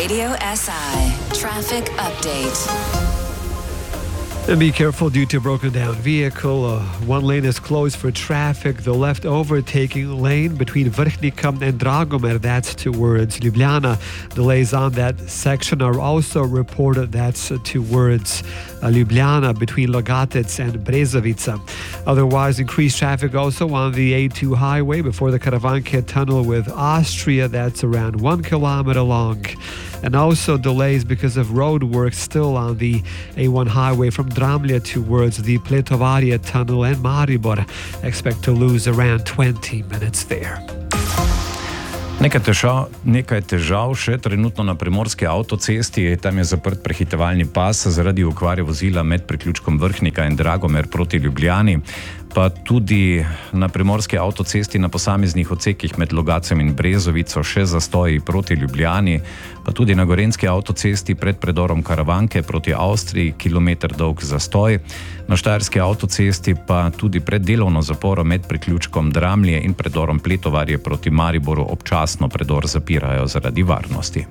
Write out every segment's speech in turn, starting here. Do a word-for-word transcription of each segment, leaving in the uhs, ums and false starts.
Radio S I traffic update. And be careful due to broken down vehicle. Uh, one lane is closed for traffic. The left overtaking lane between Vrhnika and Dragomir, that's towards Ljubljana. Delays on that section are also reported. That's towards uh, Ljubljana between Logatec and Brezovica. Otherwise, increased traffic also on the A two highway before the Karavanke tunnel with Austria. That's around one kilometer long. And also delays because of road work still on the A one highway from Dramlje towards the Pletovarje tunnel and Maribor. Expect to lose around twenty minutes there. Nekaj težav, nekaj težav še trenutno na primorski avtocesti. Tam je zaprt prehitevalni pas zaradi okvare vozila med priključkom Vrhnika in Dragomir proti Ljubljani. Pa tudi na primorski avtocesti na posameznih odsekih med Logatcem in Brezovico še zastoji proti Ljubljani, pa tudi na gorenjski avtocesti pred predorom Karavanke proti Avstriji kilometer dolg zastoj. Na štajerski avtocesti pa tudi pred delovno zaporo med priključkom Dramlje in predorom Pletovarje proti Mariboru občasno predor zapirajo zaradi varnosti.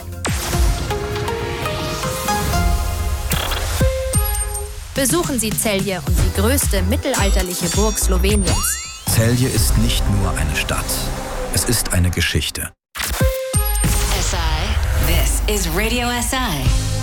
Besuchen Sie Celje und die größte mittelalterliche Burg Sloweniens. Celje ist nicht nur eine Stadt, es ist eine Geschichte. S I, this is Radio S I.